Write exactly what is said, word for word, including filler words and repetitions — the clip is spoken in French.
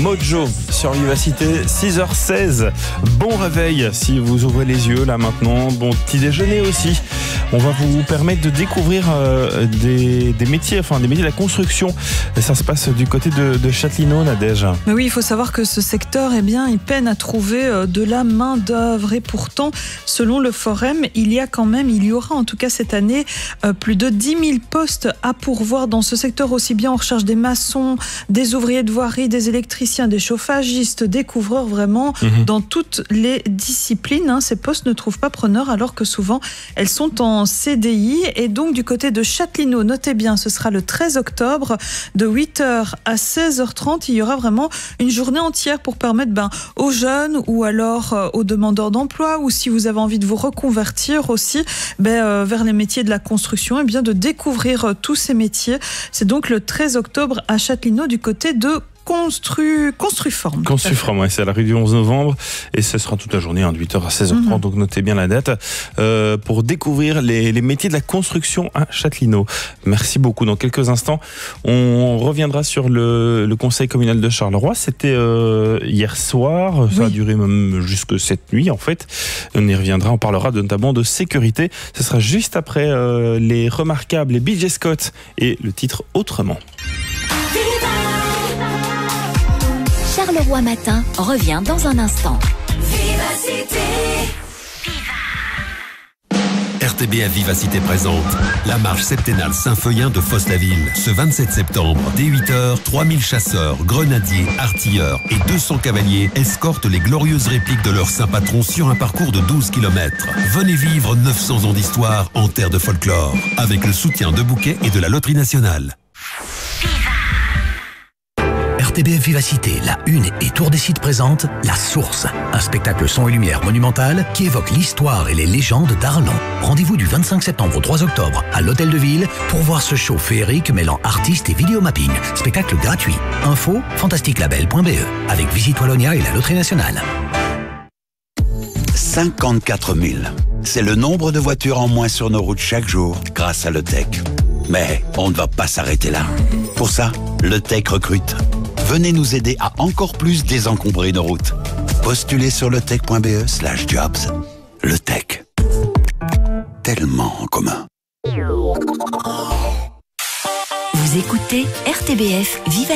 Mojo sur Vivacité, six heures seize. Bon réveil si vous ouvrez les yeux là maintenant. Bon petit déjeuner aussi. On va vous permettre de découvrir euh, des, des métiers, enfin des métiers de la construction. Et ça se passe du côté de, de Châtelineau, Nadège. Mais oui, il faut savoir que ce secteur, eh bien, il peine à trouver euh, de la main d'œuvre. Et pourtant, selon le Forum, il y a quand même, il y aura en tout cas cette année euh, plus de dix mille postes à pourvoir dans ce secteur. Aussi bien on recherche des maçons, des ouvriers de voirie, des électriciens, des chauffagistes, des couvreurs, vraiment mmh. dans toutes les disciplines. Hein, ces postes ne trouvent pas preneur alors que souvent elles sont en C D I. Et donc du côté de Châtelineau, notez bien, ce sera le treize octobre de huit heures à seize heures trente. Il y aura vraiment une journée entière pour permettre ben, aux jeunes ou alors euh, aux demandeurs d'emploi, ou si vous avez envie de vous reconvertir aussi ben, euh, vers les métiers de la construction, et bien de découvrir euh, tous ces métiers. C'est donc le treize octobre à Châtelineau du côté de Constru... Construform. Construform, ouais, c'est à la rue du onze novembre et ce sera toute la journée, hein, de huit heures à seize heures trente, mmh. donc notez bien la date euh, pour découvrir les, les métiers de la construction à Châtelineau. Merci beaucoup. Dans quelques instants, on reviendra sur le, le conseil communal de Charleroi. C'était euh, hier soir, ça oui. a duré même jusque cette nuit en fait. On y reviendra, on parlera notamment de sécurité. Ce sera juste après euh, les remarquables, les B J Scott et le titre Autrement. Charleroi Matin revient dans un instant. Vivacité. R T B F Vivacité présente la marche septennale Saint-Feuillin de Fosse-la-Ville. Ce vingt-sept septembre, dès huit heures, trois mille chasseurs, grenadiers, artilleurs et deux cents cavaliers escortent les glorieuses répliques de leur saint patron sur un parcours de douze kilomètres. Venez vivre neuf cents ans d'histoire en terre de folklore, avec le soutien de Bouquet et de la Loterie Nationale. R T B F Vivacité, la Une et Tour des Sites présente La Source, un spectacle son et lumière monumental qui évoque l'histoire et les légendes d'Arlan. Rendez-vous du vingt-cinq septembre au trois octobre à l'Hôtel de Ville pour voir ce show féerique mêlant artistes et vidéomapping. Spectacle gratuit. Info fantastique label point b e avec Visite Wallonia et la Loterie Nationale. cinquante-quatre mille. C'est le nombre de voitures en moins sur nos routes chaque jour grâce à LeTech. Mais on ne va pas s'arrêter là. Pour ça, LeTech recrute. Venez nous aider à encore plus désencombrer nos routes. Postulez sur letech point b e slash jobs. LeTech. Tellement en commun. Vous écoutez R T B F Viva.